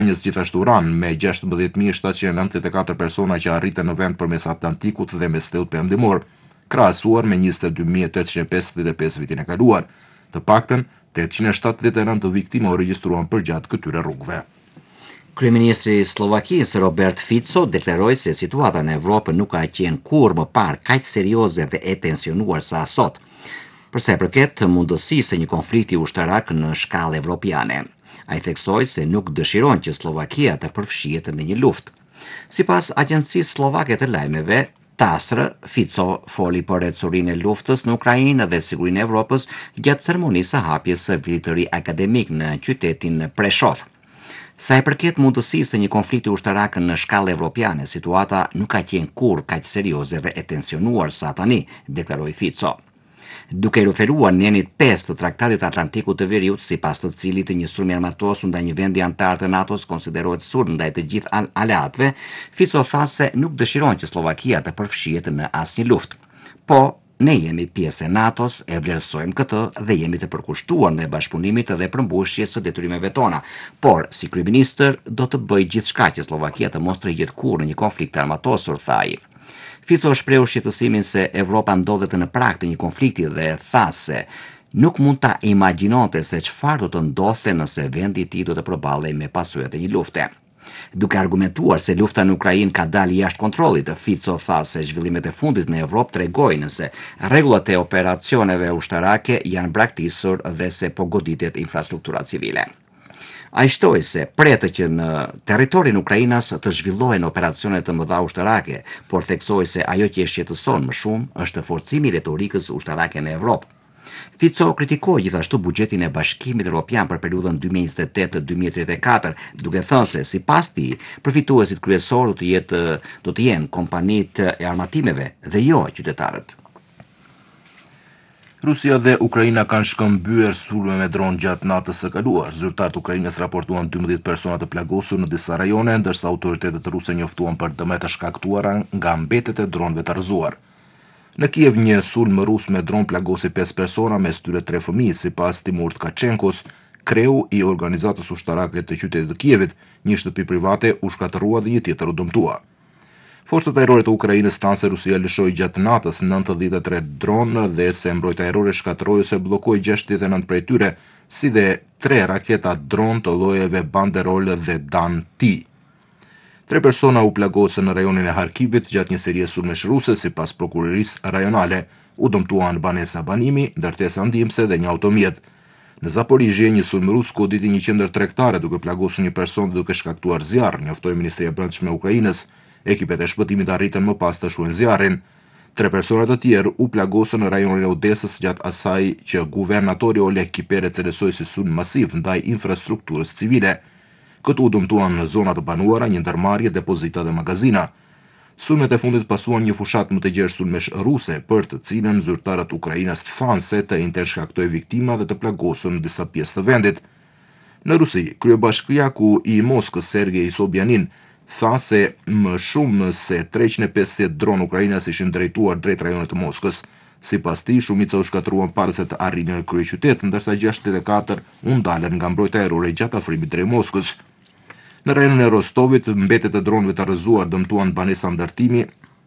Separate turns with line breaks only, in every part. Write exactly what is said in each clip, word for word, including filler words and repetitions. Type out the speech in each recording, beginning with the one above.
Njës gjithashtu ranë me gjashtëmbëdhjetë mijë shtatëqind e nëntëdhjetë e katër persona që arritën në vend përmes Atlantikut dhe mes Theut Perëndimor, krahasuar me njëzet e dy mijë tetëqind e pesëdhjetë e pesë vitin e kaluar. Të paktën tetëqind e shtatëdhjetë e nëntë të viktima u regjistruan përgjatë këtyre rrugëve.
Kryeministri i Slovakisë Robert Fico deklaroi se situata në Evropë nuk ka qenë kurrë më parë kaq serioze dhe e tensionuar sa sot, për sa i përket mundësisë së një konflikti ushtarak në shkallë evropiane. Ai theksoi se nuk dëshiron që Slovakia të përfshihet në një luftë. Sipas Agjencisë Slovake të Lajmeve, TASR, Fico foli për ecurinë e luftës në Ukrainë dhe sigurinë e Evropës gjatë ceremonisë së hapjes së vitit të ri akademik në qytetin Preshov. Sa i përket mundësisë së një konflikti ushtarak në shkallë evropiane, situata nuk ka qenë kurrë kaq serioze dhe e tensionuar sa tani, deklaroi Fico. Duke referuar në enit pesë të Traktatit Atlantikut të Veriut, sipas të cilit një sulm armatosur ndaj një vendi antar të NATO-s konsiderohet sulm ndaj të gjithë aleatëve, Fico tha se nuk dëshiron që Slovakia të përfshihet në asnjë luftë. Po, ne jemi pjesë e NATO-s, e vlerësojmë këtë dhe jemi të përkushtuar ndaj bashkëpunimit dhe përmbushjes së detyrimeve tona. Por, si kryeministër, do të bëj gjithçka që Slovakia të mos tërhiqet kurrë në një konflikt armatosur, tha ai. Fico shprehu shqetësimin se Evropa ndodhet në prag të një konflikti dhe tha se nuk mund ta imagjinonte se çfarë do të ndodhte nëse vendi i tij do të përballej me pasojat e një lufte. Duke argumentuar se lufta në Ukrainë ka dalë jashtë kontrollit, Fico tha se zhvillimet e fundit në Evropë tregojnë se rregullat e operacioneve ushtarake janë braktisur dhe se po goditet infrastruktura civile. Ai shtoi se pretë që në territorin Ukrainas të zhvillohen operacione të mëdha ushtarake, por theksoi se ajo që e shqetëson më shumë është forcimi i retorikës ushtarake në Evropë. Fico kritikoi gjithashtu buxhetin e Bashkimit Evropian për periudhën dy mijë e njëzet e tetë deri në dy mijë e tridhjetë e katër, duke thënë se sipas tij, përfituesit kryesorë do të jetë do të jenë kompanitë e armatimeve dhe jo qytetarët.
Rusia dhe Ukraina kanë shkëmbyer sulme me dron gjatë natës së kaluar. Zyrtarët e Ukrainës raportuan dymbëdhjetë persona të plagosur në disa rajone, ndërsa autoritetet ruse njoftuan për dëmet të shkaktuara nga mbetet e dronëve të rrëzuar. Në Kiev një sulm rus me dron plagosi pesë persona, mes tyre tre fëmijë, sipas Timur Tkachenkos, kreu i organizatës ushtarake të qytetit të Kievit, një shtëpi private u shkatërrua dhe një tjetër u dëmtua. Forcat ajrore të Ukrainës thanë se Rusia lëshoi gjatë natës nëntëdhjetë e tre dronë dhe se mbrojtja ajrore shkatërroi ose bllokoi gjashtëdhjetë e nëntë prej tyre, si dhe tre raketa dronë të llojeve Banderol dhe Dan-T. Tre persona u plagosën në rajonin e Harkivit gjatë një serie sulmesh ruse, sipas prokurorisë rajonale, u dëmtuan banesa banimi, ndërtesa ndihmëse dhe një automjet. Në Zaporizhje, një sulm rus goditi një qendër tregtare duke plagosur një person duke shkaktuar zjarr, njoftoi Ministria e Brendshme e Ukrainës. Ekipet e shpëtimit arritën më pas të shuajnë zjarrin. Tre persona të tjerë u plagosën në rajonin e Odesës gjatë asaj që guvernatori Oleg Kiperec cilësoi si sulm masiv ndaj infrastrukturës civile. Këtu u dëmtuan në zona të banuara një ndërmarrje, depozita dhe magazina. Sulmet e fundit pasuan një fushat më të gjerë sulmesh ruse, për të cilën zyrtarët Ukrainës thanë se të intershkaktoi viktima dhe të plagosur në disa pjesë të vendit. Në Rusi, kryebashkiaku i Moskës Sergej Sobjanin tha se më shumë se treqind e pesëdhjetë dronë ukrainas ishin drejtuar drejt rajonit të Moskës. Sipas tij, shumica u shkatëruan para se të arrinin në kryeqytet, ndërsa gjashtëdhjetë e katër u ndalën nga mbrojtja ajrore gjatë afrimit drejt Moskës. Në rajonin e Rostovit, mbetet e dronëve të rrëzuar dëmtuan banesa ndërtimi,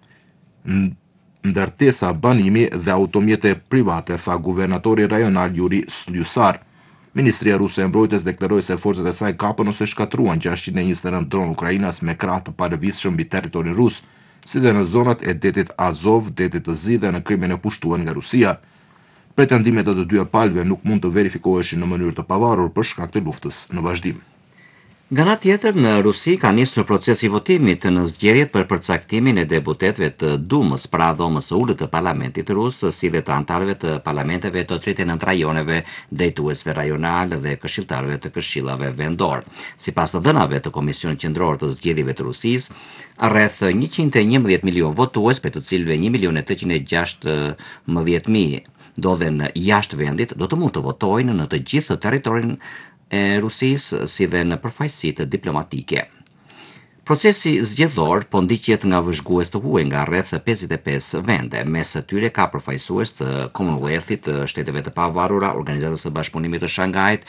ndërtesa banimi dhe automjete private, tha guvernatori rajonal Yuri Slyusar. Ministria ruse e mbrojtjes deklaroi se forcat e saj kapën ose shkatruan gjashtëqind e njëzet e nëntë dronë ukrainas me krah të palëvizshëm mbi territorin rus, si dhe në zonat e detit Azov, detit të Zi dhe në Krimin e pushtuar nga Rusia. Pretendimet e të dyja palëve nuk mund të verifikoheshin në mënyrë të pavarur për shkak të luftës në vazhdim.
Nga ana tjetër, në Rusi ka nisur procesi i votimit në zgjedhjet për përcaktimin e deputetëve të Dumës, pra dhomës së ulët të parlamentit rus, si dhe të antarëve të parlamenteve të tridhjetë e nëntë rajoneve, drejtuesve rajonal dhe këshilltarëve të këshillave vendor. Sipas të dhënave të Komisionit Qendror të Zgjedhjeve të Rusisë, rreth njëqind e njëmbëdhjetë milion votues, për të cilëve një milion e tetëqind e gjashtëmbëdhjetë mijë ndodhen jashtë vendit, do të mund të votojnë në të gjithë territorin e Rusisë, si dhe në përfaqësitë diplomatike. Procesi zgjedhor po ndiqet nga vëzhgues të huaj nga rreth pesëdhjetë e pesë vende, mes së tyre ka përfaqësues të Commonwealthit, të Shteteve të Pavarura, Organizatës së Bashkëpunimit të Shangajit,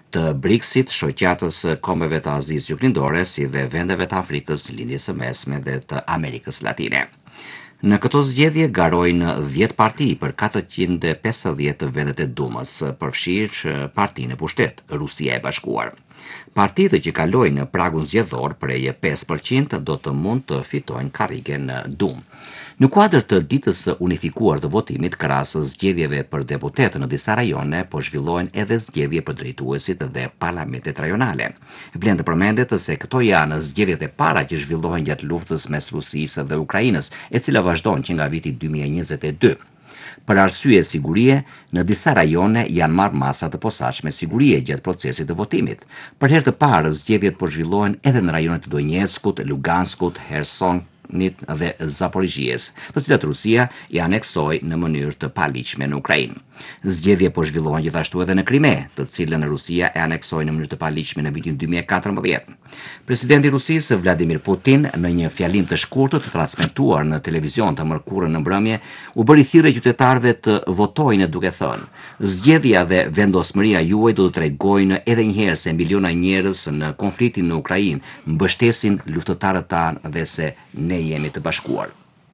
të BRICS-it, shoqatës kombeve të Azisë Juglindore, si dhe vendeve të Afrikës, lindjes së mesme dhe të Amerikës Latine. Në këto zgjedhje garojnë dhjetë parti për katëqind e pesëdhjetë vendet e Dumës, përfshirë partinë e pushtet, Rusia e Bashkuar. Partitë që kalojnë pragun zgjedhor prej pesë përqind do të mund të fitojnë karrige në Dumë. Në kuadër të ditës së unifikuar të votimit, krahas zgjedhjeve për deputet në disa rajone, po zhvillohen edhe zgjedhje për drejtuesit dhe parlamentet rajonale. Vlen të përmendet se këto janë zgjedhjet e para që zhvillohen gjatë luftës mes Rusisë dhe Ukrainës, e cila vazhdon që nga viti dy mijë e njëzet e dy. Për arsye sigurie, në disa rajone janë marrë masa të posaçme sigurie gjatë procesit të votimit. Për herë të parë, zgjedhjet po zhvillohen edhe në rajonet e Donetskut, Luganskut, Kherson dhe Zaporizhies, të cilat Rusia i aneksoi në mënyrë të paligjshme në Ukrainë. Zgjedhje po zhvillohen gjithashtu edhe në Krime, të cilën Rusia e aneksoi në mënyrë të paligjshme në vitin dy mijë e katërmbëdhjetë. Presidenti i Rusisë Vladimir Putin, në një fjalim të shkurtër të transmetuar në televizion të mërkurën në mbrëmje, u bëri thirrje qytetarëve të votojnë duke thënë: "Zgjedhja dhe vendosmëria juaj do të tregojnë edhe një herë se miliona njerëz në konfliktin në Ukrainë mbështesin luftëtarët tanë dhe se ne jemi të bashkuar."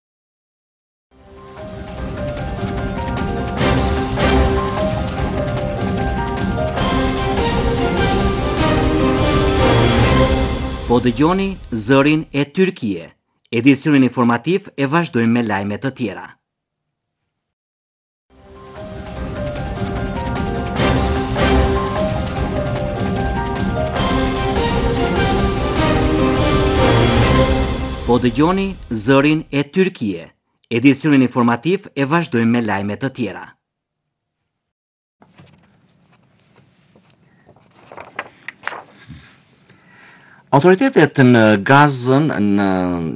Po dëgjoni Zërin e Tyrkie. Edicionin informativ e vazhdojmë me lajme të tjera. Po dëgjoni Zërin e Tyrkie. Edicionin informativ e vazhdojmë me lajme të tjera. Autoritetet në Gazën në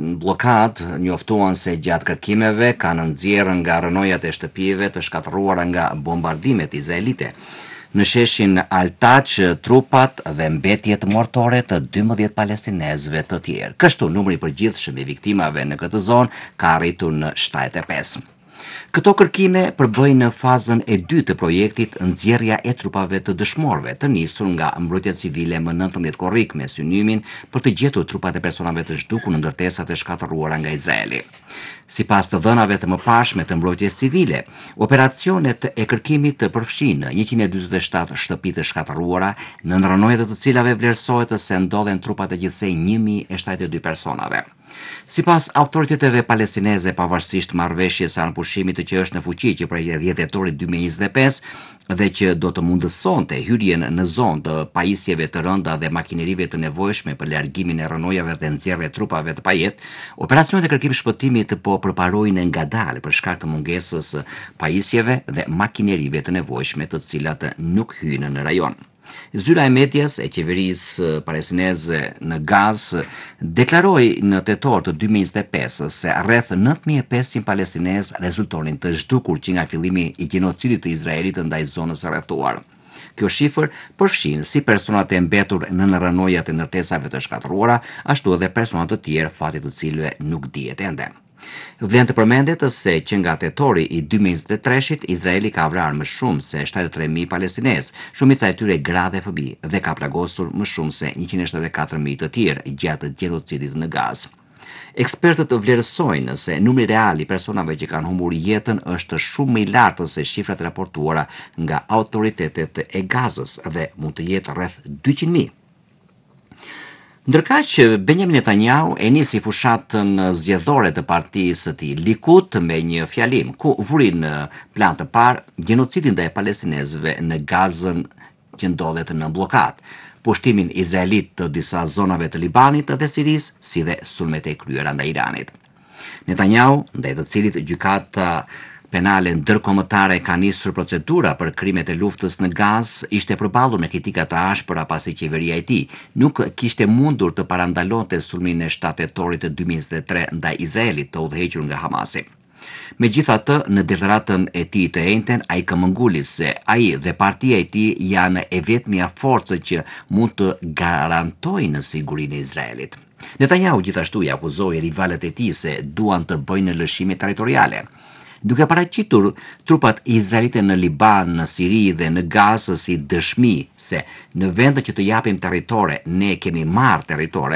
blokad njoftuan se gjatë kërkimeve kanë nxjerrë nga rënojat e shtëpive të shkatërruara nga bombardimet izraelite. Në sheshin Al-Taq, trupat dhe mbetjet mortore të dymbëdhjetë palestinezëve të tjerë. Kështu numri i përgjithshëm i viktimave në këtë zonë ka arritur në shtatëdhjetë e pesë. Këto kërkime përbëjnë në fazën e dytë të projektit nxjerrja e trupave të dëshmorëve, të nisur nga mbrojtja civile më nëntëmbëdhjetë korrik me synimin për të gjetur trupat e personave të zhdukur në ndërtesat e shkatërruara nga Izraeli. Sipas të dhënave të mëparshme të mbrojtjes civile, operacionet e kërkimit të përfshinë njëqind e dyzet e shtatë shtëpi të shkatërruara, në rënojat të cilave vlerësohet se ndodhen trupat e gjithsej një mijë e shtatëdhjetë e dy personave. Sipas autoriteteve palestineze, pavarësisht marrëveshjes së anëpushimit që është në fuqi që prej dhjetë dhjetorit dy mijë e njëzet e pesë dhe që do të mundësonte hyrjen në zonë të pajisjeve të rënda dhe makinerive të nevojshme për largimin e rënojave dhe nxjerrje trupave të pajet, operacionet e kërkim shpëtimit po përparojnë ngadalë për shkak të mungesës pajisjeve dhe makinerive të nevojshme të cilat nuk hyjnë në rajon. Zyra e medias e qeverisë palestineze në Gazë deklaroi në tetor të dy mijë e njëzet e pesë se rreth nëntë mijë e pesëqind palestinezë rezultonin të zhdukur që nga fillimi i gjenocidit të Izraelit ndaj zonës së rrethuar. Kjo shifër përfshin si personat e mbetur në rënojat e ndërtesave të shkatërruara, ashtu edhe personat të tjerë fati të cilëve nuk dihet ende. Vlen të përmendet se që nga tetori i dy mijë e njëzet e treshit, Izraeli ka vrarë më shumë se shtatëdhjetë e tre mijë palestinezë, shumica e tyre gra dhe fëmijë, dhe ka plagosur më shumë se njëqind e shtatëdhjetë e katër mijë të tjerë gjatë gjenocidit në Gazë. Ekspertët vlerësojnë se numri real i personave që kanë humbur jetën është shumë më i lartë se shifrat raportuara nga autoritetet e Gazës dhe mund të jetë rreth dyqind mijë. Ndërkaq që Benjamin Netanyahu e nisi fushatën zgjedhore të partisë së tij Likud me një fjalim ku vuri në plan të parë gjenocidin ndaj palestinezëve në Gazën që ndodhet në blokadë, pushtimin izraelit të disa zonave të Libanit dhe Sirisë, si dhe sulmet e kryera ndaj Iranit. Netanyahu, ndaj të cilit gjykata penale ndërkombëtare ka nisur procedura për krimet e luftës në Gazë, ishte përballur me kritika të ashpra pasi qeveria e tij nuk kishte mundur të parandalonte sulmin e shtatë tetorit të dy mijë e njëzet e tre ndaj Izraelit të udhëhequr nga Hamasi. Megjithatë, në deklaratën e tij të enjten, ai këmbënguli se ai dhe partia e tij janë e vetmja forcë që mund të garantojnë sigurinë e Izraelit. Netanyahu gjithashtu i akuzoi rivalët e tij se duan të bëjnë lëshime territoriale. duke paraqitur trupat izraelite në Liban, në Siri dhe në Gazë si dëshmi se në vend që të japim territore, ne kemi marrë territore,